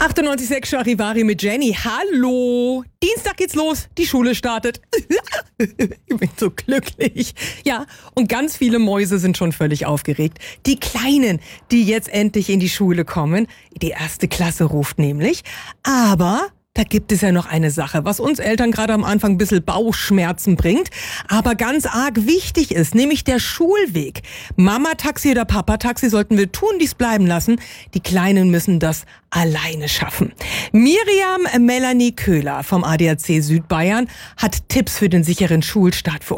98,6 Charivari mit Jenny. Hallo! Dienstag geht's los, die Schule startet. Ich bin so glücklich. Ja, und ganz viele Mäuse sind schon völlig aufgeregt. Die Kleinen, die jetzt endlich in die Schule kommen. Die erste Klasse ruft nämlich. Aber da gibt es ja noch eine Sache, was uns Eltern gerade am Anfang ein bisschen Bauchschmerzen bringt, aber ganz arg wichtig ist, nämlich der Schulweg. Mama-Taxi oder Papa-Taxi sollten wir tunlichst bleiben lassen. Die Kleinen müssen das alleine schaffen. Miriam Melanie Köhler vom ADAC Südbayern hat Tipps für den sicheren Schulstart für